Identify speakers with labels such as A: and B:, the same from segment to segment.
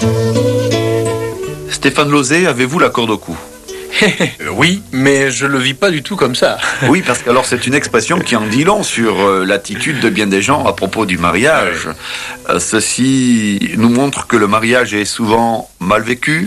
A: Stéphane Lauzet, avez-vous la corde au cou?
B: Oui, mais je le vis pas du tout comme ça.
A: Oui, parce que alors c'est une expression qui en dit long sur l'attitude de bien des gens à propos du mariage. Ceci nous montre que le mariage est souvent mal vécu.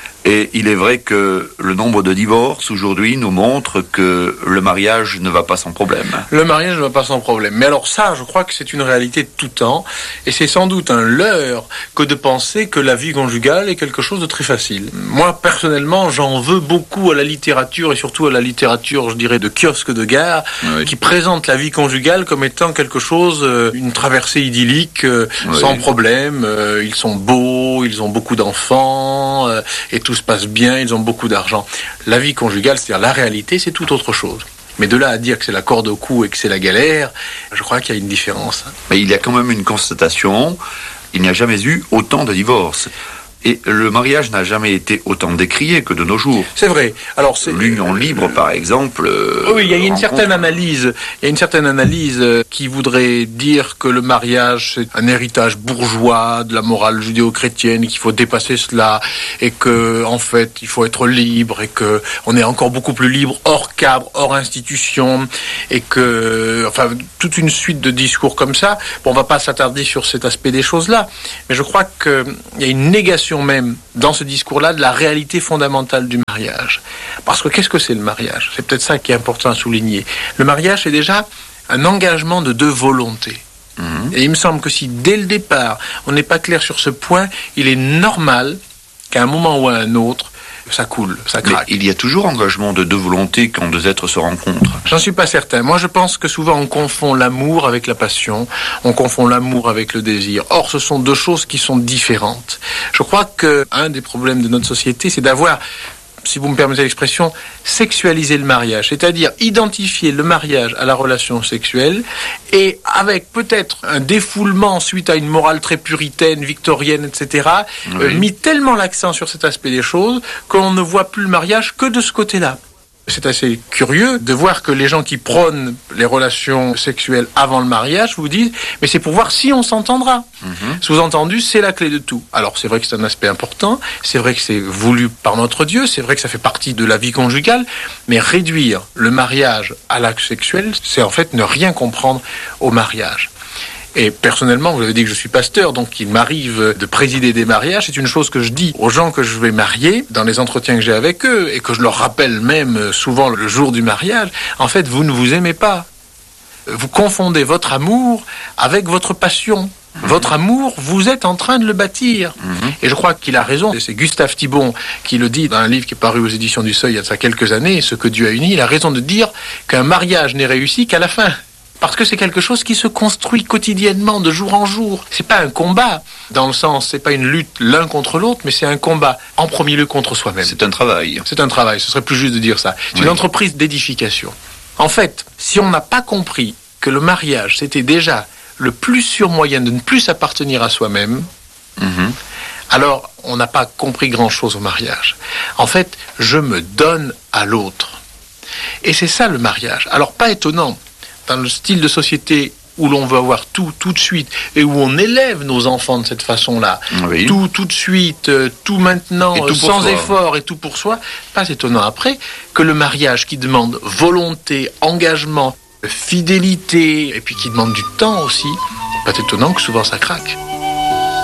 A: Et il est vrai que le nombre de divorces aujourd'hui nous montre que le mariage ne va pas sans problème.
B: Le mariage ne va pas sans problème. Mais alors ça, je crois que c'est une réalité de tout temps. Et c'est sans doute un leurre que de penser que la vie conjugale est quelque chose de très facile. Moi, personnellement, j'en veux beaucoup à la littérature, et surtout à la littérature, je dirais, de kiosque de gare, oui, qui présente la vie conjugale comme étant quelque chose, une traversée idyllique, oui, sans problème. Ils sont beaux, ils ont beaucoup d'enfants, et tout se passe bien, ils ont beaucoup d'argent. La vie conjugale, c'est-à-dire la réalité, c'est tout autre chose. Mais de là à dire que c'est la corde au cou et que c'est la galère, je crois qu'il y a une différence.
A: Mais il y a quand même une constatation, il n'y a jamais eu autant de divorces. Et le mariage n'a jamais été autant décrié que de nos jours.
B: C'est vrai. Alors c'est
A: l'union libre, par exemple.
B: Oui, il y a une certaine analyse. Il y a une certaine analyse qui voudrait dire que le mariage c'est un héritage bourgeois de la morale judéo-chrétienne, qu'il faut dépasser cela et que en fait il faut être libre et que on est encore beaucoup plus libre hors cadre, hors institution et que enfin toute une suite de discours comme ça. Bon, on va pas s'attarder sur cet aspect des choses-là, mais je crois que il y a une négation même dans ce discours-là de la réalité fondamentale du mariage. Parce que qu'est-ce que c'est le mariage? C'est peut-être ça qui est important à souligner. Le mariage, c'est déjà un engagement de deux volontés. Et il me semble que si dès le départ, on n'est pas clair sur ce point, il est normal qu'à un moment ou à un autre, ça coule, ça craque.
A: Mais il y a toujours engagement de deux volontés quand deux êtres se rencontrent.
B: J'en suis pas certain. Moi, je pense que souvent on confond l'amour avec la passion, on confond l'amour avec le désir. Or, ce sont deux choses qui sont différentes. Je crois que un des problèmes de notre société, c'est d'avoir, si vous me permettez l'expression, sexualiser le mariage, c'est-à-dire identifier le mariage à la relation sexuelle et avec peut-être un défoulement suite à une morale très puritaine, victorienne, etc., oui, mis tellement l'accent sur cet aspect des choses qu'on ne voit plus le mariage que de ce côté-là. C'est assez curieux de voir que les gens qui prônent les relations sexuelles avant le mariage vous disent mais c'est pour voir si on s'entendra. Sous-entendu, c'est la clé de tout. Alors c'est vrai que c'est un aspect important, c'est vrai que c'est voulu par notre Dieu, c'est vrai que ça fait partie de la vie conjugale, mais réduire le mariage à l'acte sexuel, c'est en fait ne rien comprendre au mariage. Et personnellement, vous avez dit que je suis pasteur, donc il m'arrive de présider des mariages. C'est une chose que je dis aux gens que je vais marier dans les entretiens que j'ai avec eux et que je leur rappelle même souvent le jour du mariage. En fait, vous ne vous aimez pas. Vous confondez votre amour avec votre passion. Votre amour, vous êtes en train de le bâtir. Et je crois qu'il a raison. C'est Gustave Thibon qui le dit dans un livre qui est paru aux éditions du Seuil il y a de ça quelques années, Ce que Dieu a uni. Il a raison de dire qu'un mariage n'est réussi qu'à la fin. Parce que c'est quelque chose qui se construit quotidiennement, de jour en jour. C'est pas un combat, dans le sens, c'est pas une lutte l'un contre l'autre, mais c'est un combat en premier lieu contre soi-même.
A: C'est un travail.
B: C'est un travail, ce serait plus juste de dire ça. C'est une entreprise d'édification. En fait, si on n'a pas compris que le mariage, c'était déjà le plus sûr moyen de ne plus s'appartenir à soi-même, alors on n'a pas compris grand-chose au mariage. En fait, je me donne à l'autre. Et c'est ça le mariage. Alors, pas étonnant. Dans le style de société où l'on veut avoir tout de suite, et où on élève nos enfants de cette façon-là,
A: oui,
B: tout de suite, tout maintenant,
A: tout
B: sans
A: soi,
B: effort et tout pour soi, pas étonnant après que le mariage qui demande volonté, engagement, fidélité, et puis qui demande du temps aussi, pas étonnant que souvent ça craque.